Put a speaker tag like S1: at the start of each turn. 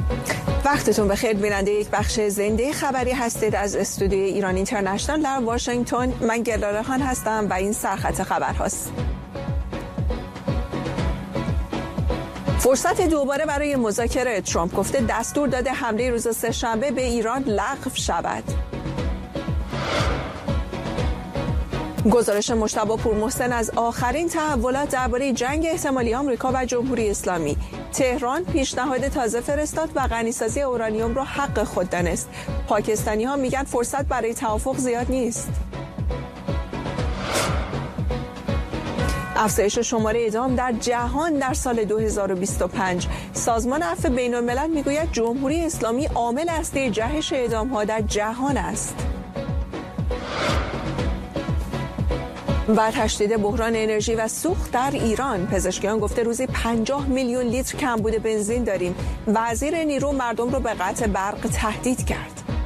S1: وقتتون بخیر بیننده یک بخش زنده خبری هستید از استودیوی ایران اینترنشنال در واشنگتن. من گلاره خان هستم و این سرخط خبر هاست. فرصت دوباره برای مذاکره. ترامپ گفته دستور داده حمله روز سه‌شنبه به ایران لغو شود. گزارش مجتبی پورمحسن از آخرین تحولات درباره جنگ احتمالی آمریکا و جمهوری اسلامی. تهران پیشنهاد تازه فرستاد و غنیسازی اورانیوم را حق خود دانست. پاکستانی‌ها میگن فرصت برای توافق زیاد نیست. افزایش شماره اعدام در جهان در سال 2025. سازمان عفو بین‌الملل میگوید جمهوری اسلامی عامل اصلی جهش اعدام‌ها در جهان است. و تشدید بحران انرژی و سوخت در ایران. پزشکیان گفته روزی 50 میلیون لیتر کمبود بنزین داریم. وزیر نیرو مردم رو به قطع برق تهدید کرد.